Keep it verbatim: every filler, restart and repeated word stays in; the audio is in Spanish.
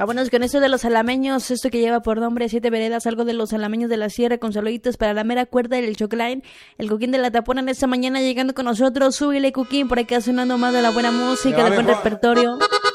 Vámonos con eso de los alameños, esto que lleva por nombre Siete Veredas, algo de los alameños de la sierra, con saluditos para la mera cuerda del Choclain, el Cuquín de la Tapona en esta mañana llegando con nosotros. Súbile, Cuquín, por acá sonando más de la buena música, del buen repertorio.